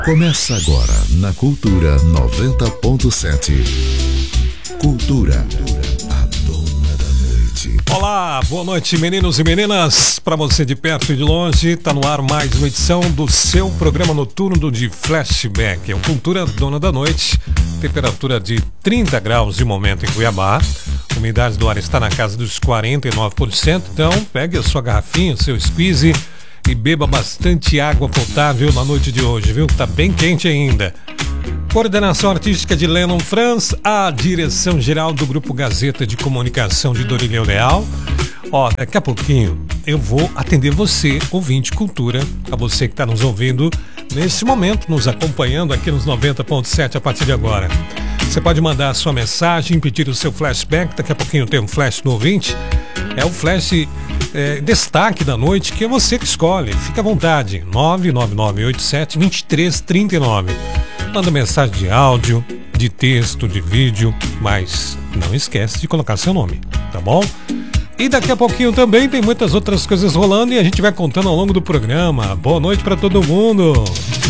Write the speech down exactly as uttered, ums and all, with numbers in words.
Começa agora na Cultura noventa ponto sete. Cultura, a dona da noite. Olá, boa noite, meninos e meninas. Para você de perto e de longe, tá no ar mais uma edição do seu programa noturno de Flashback. É o Cultura Dona da Noite. Temperatura de trinta graus de momento em Cuiabá. A umidade do ar está na casa dos quarenta e nove por cento. Então, pegue a sua garrafinha, o seu squeeze e beba bastante água potável na noite de hoje, viu? Tá bem quente ainda. Coordenação artística de Lennon Franz, a direção geral do Grupo Gazeta de Comunicação de Dorileu Leal. Ó, daqui a pouquinho eu vou atender você, ouvinte Cultura, a você que está nos ouvindo nesse momento, nos acompanhando aqui nos noventa ponto sete a partir de agora. Você pode mandar a sua mensagem, pedir o seu flashback, daqui a pouquinho tem um flash no ouvinte. É o flash é, destaque da noite, que é você que escolhe. Fica à vontade, nove nove nove oito sete dois três três nove. Manda mensagem de áudio, de texto, de vídeo, mas não esquece de colocar seu nome, tá bom? E daqui a pouquinho também tem muitas outras coisas rolando e a gente vai contando ao longo do programa. Boa noite para todo mundo!